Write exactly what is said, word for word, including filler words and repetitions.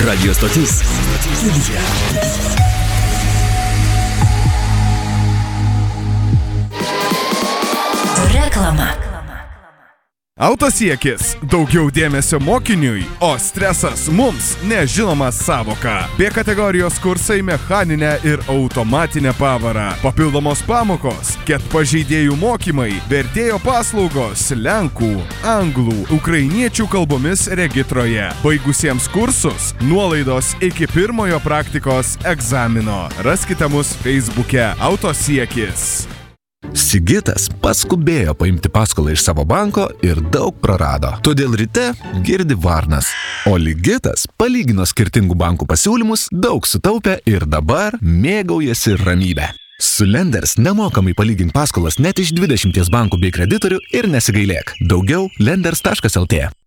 Radio stotis Kilija. Reklama. Autosiekis – daugiau dėmesio mokiniui, o stresas mums nežinomas savoka. B kategorijos kursai mechaninę ir automatinę pavarą. Papildomos pamokos, ket pažeidėjų mokymai, vertėjo paslaugos lenkų, anglų, ukrainiečių kalbomis regitroje. Baigusiems kursus nuolaidos iki pirmojo praktikos egzamino. Raskite mus Facebook'e Autosiekis. Sigitas paskubėjo paimti paskolą iš savo banko ir daug prarado. Todėl ryte girdi varnas. O Ligitas palygino skirtingų bankų pasiūlymus, daug sutaupė ir dabar mėgaujasi ramybę. Su Lenders nemokamai palygink paskolas net iš dvidešimties bankų bei kreditorių ir nesigailėk. Daugiau lenders taškas lt.